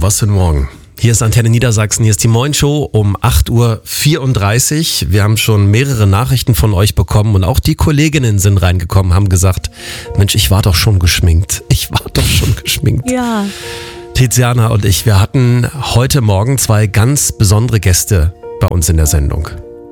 Hallo, was für ein Morgen. Hier ist Antenne Niedersachsen, hier ist die Moin Show um 8:34 Uhr. Wir haben schon mehrere Nachrichten von euch bekommen und auch die Kolleginnen sind reingekommen, haben gesagt, Mensch, ich war doch schon geschminkt. Ja. Tiziana und ich, wir hatten heute Morgen zwei ganz besondere Gäste bei uns in der Sendung.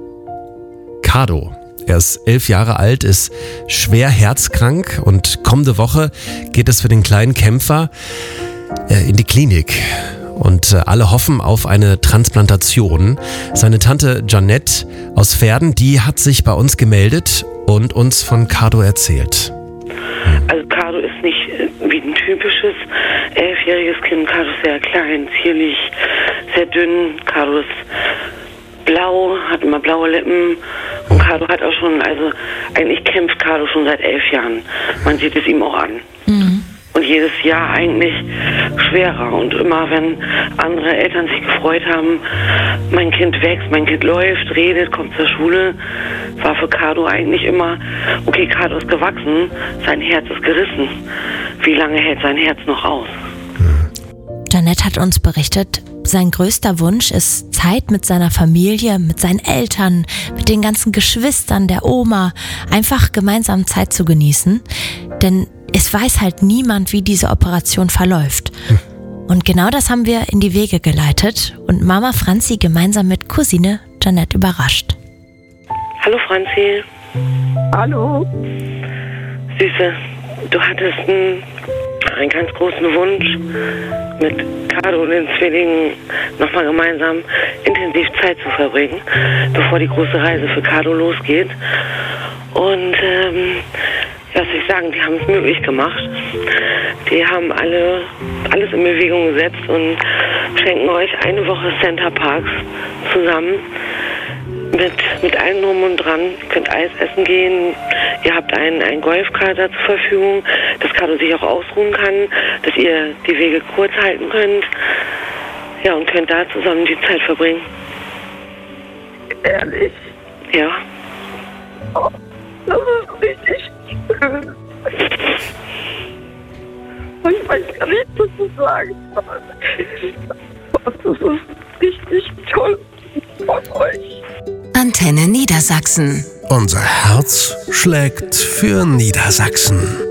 Kado, er ist 11 Jahre alt, ist schwer herzkrank und kommende Woche geht es für den kleinen Kämpfer in die Klinik. Und alle hoffen auf eine Transplantation. Seine Tante Janette aus Verden, die hat sich bei uns gemeldet und uns von Kado erzählt. Also Kado ist nicht wie ein typisches 11-jähriges Kind. Kado ist sehr klein, zierlich, sehr dünn. Kado ist blau, hat immer blaue Lippen. Und Kado hat auch schon, also eigentlich kämpft Kado schon seit 11 Jahren. Man sieht es ihm auch an. Und jedes Jahr eigentlich schwerer. Und immer, wenn andere Eltern sich gefreut haben, mein Kind wächst, mein Kind läuft, redet, kommt zur Schule, war für Kado eigentlich immer, okay, Kado ist gewachsen, sein Herz ist gerissen. Wie lange hält sein Herz noch aus? Janette hat uns berichtet, sein größter Wunsch ist Zeit mit seiner Familie, mit seinen Eltern, mit den ganzen Geschwistern, der Oma, einfach gemeinsam Zeit zu genießen. Denn es weiß halt niemand, wie diese Operation verläuft. Und genau das haben wir in die Wege geleitet und Mama Franzi gemeinsam mit Cousine Janette überrascht. Hallo Franzi. Hallo. Süße, du hattest einen ganz großen Wunsch, mit Kado und den Zwillingen nochmal gemeinsam intensiv Zeit zu verbringen, bevor die große Reise für Kado losgeht. Und was soll ich sagen, die haben es möglich gemacht. Die haben alles in Bewegung gesetzt und schenken euch eine Woche Center Parks zusammen mit allem drum und dran. Ihr könnt Eis essen gehen, ihr habt einen Golfkater zur Verfügung, dass Kado sich auch ausruhen kann, dass ihr die Wege kurz halten könnt. Ja, und könnt da zusammen die Zeit verbringen. Ehrlich? Ja. Oh, das ist richtig schön. Ich weiß gar nicht, was zu sagen. Das ist richtig toll von euch. Antenne Niedersachsen. Unser Herz schlägt für Niedersachsen.